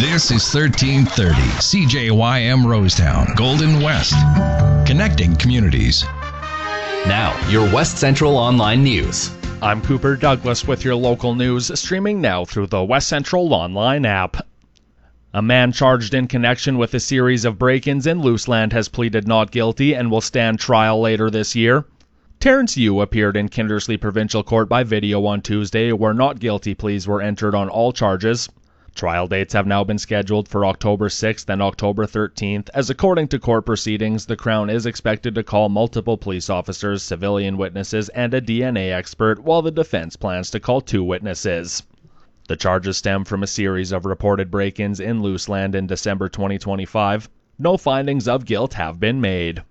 This is 1330 CJYM Rosetown, Golden West. Connecting communities. Now, your West Central Online News. I'm Cooper Douglas with your local news, streaming now through the West Central Online app. A man charged in connection with a series of break-ins in Luseland has pleaded not guilty and will stand trial later this year. Terrence Yu appeared in Kindersley Provincial Court by video on Tuesday, where not guilty pleas were entered on all charges. Trial dates have now been scheduled for October 6th and October 13th, as according to court proceedings, the Crown is expected to call multiple police officers, civilian witnesses, and a DNA expert, while the defense plans to call 2 witnesses. The charges stem from a series of reported break-ins in Luseland in December 2025. No findings of guilt have been made.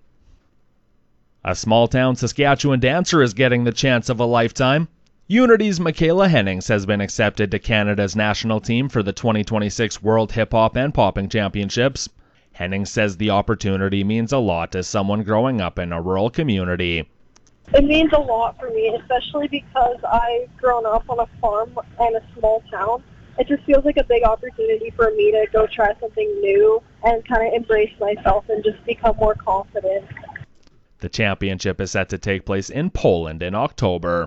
A small-town Saskatchewan dancer is getting the chance of a lifetime. Unity's Michaela Hennings has been accepted to Canada's national team for the 2026 World Hip Hop and Popping Championships. Hennings says the opportunity means a lot as someone growing up in a rural community. It means a lot for me, especially because I've grown up on a farm in a small town. It just feels like a big opportunity for me to go try something new and kind of embrace myself and just become more confident. The championship is set to take place in Poland in October.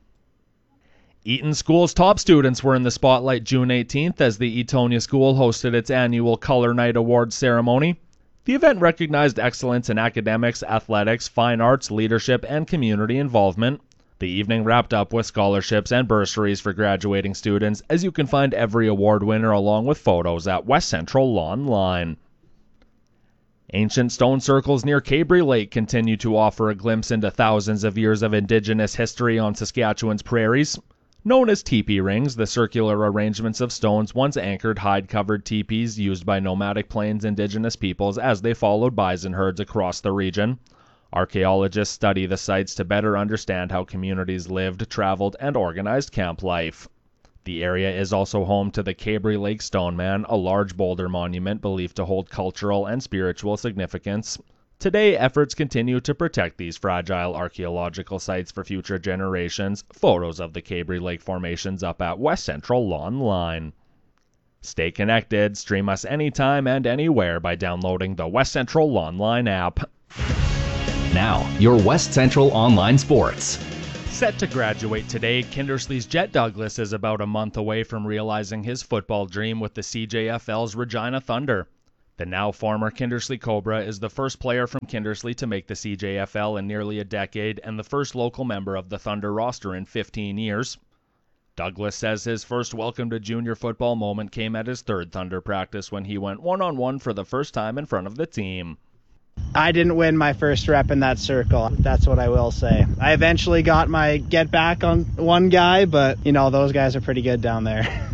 Eaton School's top students were in the spotlight June 18th as the Eatonia School hosted its annual Color Night Awards ceremony. The event recognized excellence in academics, athletics, fine arts, leadership, and community involvement. The evening wrapped up with scholarships and bursaries for graduating students, as you can find every award winner along with photos at West Central Online. Ancient stone circles near Cabri Lake continue to offer a glimpse into thousands of years of Indigenous history on Saskatchewan's prairies. Known as teepee rings, the circular arrangements of stones once anchored hide-covered teepees used by nomadic Plains Indigenous peoples as they followed bison herds across the region. Archaeologists study the sites to better understand how communities lived, traveled, and organized camp life. The area is also home to the Cabri Lake Stoneman, a large boulder monument believed to hold cultural and spiritual significance. Today, efforts continue to protect these fragile archaeological sites for future generations. Photos of the Cabri Lake formations up at West Central Online. Stay connected. Stream us anytime and anywhere by downloading the West Central Online app. Now, your West Central Online Sports. Set to graduate today, Kindersley's Jet Douglas is about a month away from realizing his football dream with the CJFL's Regina Thunder. The now former Kindersley Cobra is the first player from Kindersley to make the CJFL in nearly a decade and the first local member of the Thunder roster in 15 years. Douglas says his first welcome to junior football moment came at his third Thunder practice when he went one-on-one for the first time in front of the team. I didn't win my first rep in that circle. That's what I will say. I eventually got my get back on one guy, but, those guys are pretty good down there.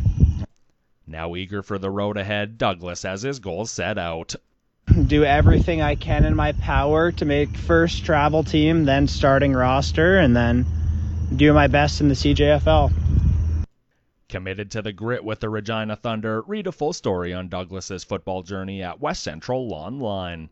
Now eager for the road ahead, Douglas has his goals set out. Do everything I can in my power to make first travel team, then starting roster, and then do my best in the CJFL. Committed to the grit with the Regina Thunder, read a full story on Douglas's football journey at West Central Online.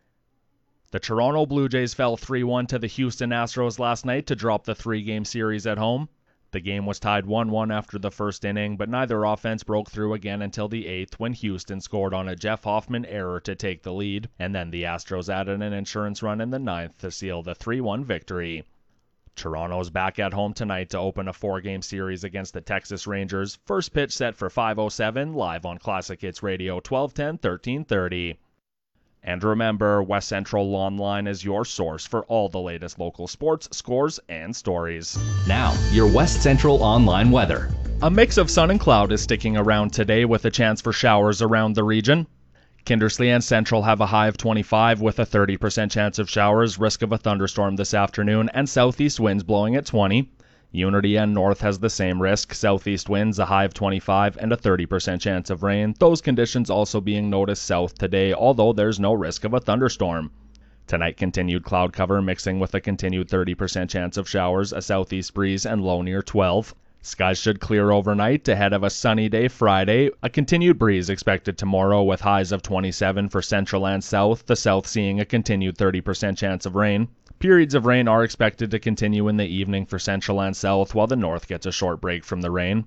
The Toronto Blue Jays fell 3-1 to the Houston Astros last night to drop the 3-game series at home. The game was tied 1-1 after the first inning, but neither offense broke through again until the 8th when Houston scored on a Jeff Hoffman error to take the lead, and then the Astros added an insurance run in the 9th to seal the 3-1 victory. Toronto's back at home tonight to open a 4-game series against the Texas Rangers. First pitch set for 5:07, live on Classic Hits Radio 1210, 1330. And remember, West Central Online is your source for all the latest local sports, scores, and stories. Now, your West Central Online weather. A mix of sun and cloud is sticking around today with a chance for showers around the region. Kindersley and Central have a high of 25 with a 30% chance of showers, risk of a thunderstorm this afternoon, and southeast winds blowing at 20. Unity and North has the same risk, southeast winds, a high of 25, and a 30% chance of rain. Those conditions also being noticed south today, although there's no risk of a thunderstorm. Tonight, continued cloud cover mixing with a continued 30% chance of showers, a southeast breeze, and low near 12. Skies should clear overnight ahead of a sunny day Friday. A continued breeze expected tomorrow with highs of 27 for central and south, the south seeing a continued 30% chance of rain. Periods of rain are expected to continue in the evening for central and south, while the north gets a short break from the rain.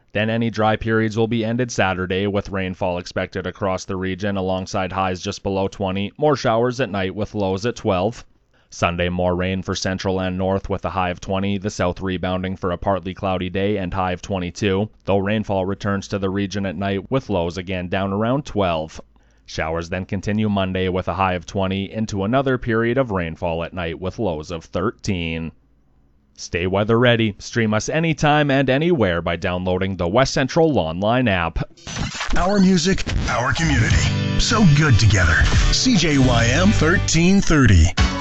Then any dry periods will be ended Saturday, with rainfall expected across the region alongside highs just below 20, more showers at night with lows at 12. Sunday, more rain for central and north with a high of 20, the south rebounding for a partly cloudy day and high of 22, though rainfall returns to the region at night with lows again down around 12. Showers then continue Monday with a high of 20 into another period of rainfall at night with lows of 13. Stay weather ready. Stream us anytime and anywhere by downloading the West Central Online app. Our music, our community. So good together. CJYM 1330.